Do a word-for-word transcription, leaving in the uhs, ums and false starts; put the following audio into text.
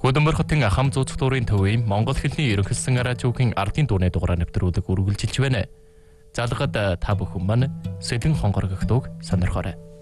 Хөдөлмөр хотын хам зууц дурын төвийн Монгол хэлний ерөнхийлсөн радиогийн ардын дууны дугаараа нэвтрүүлэг үргэлжилж байна. Залгад та бүхэн маань Сэдэн хонгорогддог сонирхоорой.